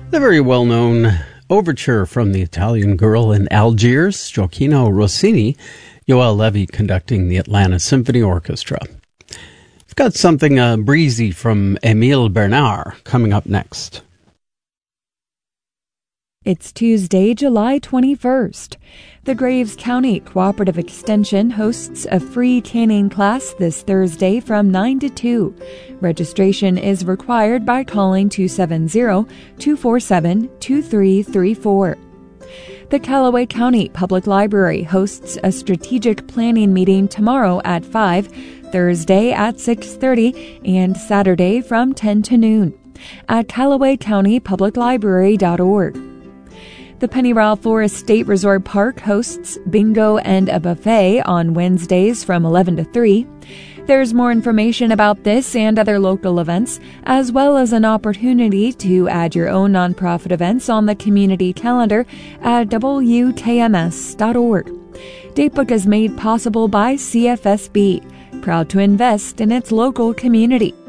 The very well-known overture from the Italian Girl in Algiers, Gioacchino Rossini, Joel Levy conducting the Atlanta Symphony Orchestra. We've got something breezy from Émile Bernard coming up next. It's Tuesday, July 21st. The Graves County Cooperative Extension hosts a free tanning class this Thursday from 9 to 2. Registration is required by calling 270-247-2334. The Callaway County Public Library hosts a strategic planning meeting tomorrow at 5, Thursday at 6:30, and Saturday from 10 to noon at CallawayCountyPublicLibrary.org. The Pennyral Forest State Resort Park hosts bingo and a buffet on Wednesdays from 11 to 3. There's more information about this and other local events, as well as an opportunity to add your own nonprofit events on the community calendar at WKMS.org. Datebook is made possible by CFSB, proud to invest in its local community.